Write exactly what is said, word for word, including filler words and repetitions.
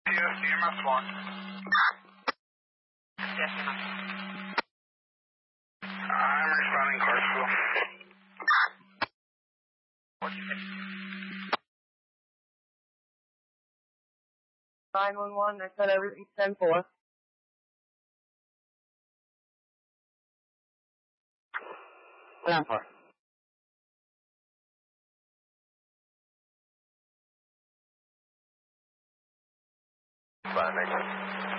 Yes, E M S one. Yes, E M S. I'm responding Clarksville. nine one one, I said everything's ten four. ten four. Fine, thank you.